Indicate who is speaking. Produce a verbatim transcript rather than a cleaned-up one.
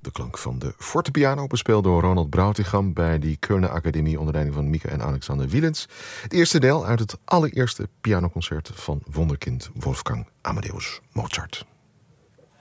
Speaker 1: De klank van de fortepiano, bespeeld door Ronald Brautigam bij die Kölner Academie onder leiding van Mieke en Alexander Wielens. Het eerste deel uit het allereerste pianoconcert van wonderkind Wolfgang Amadeus Mozart.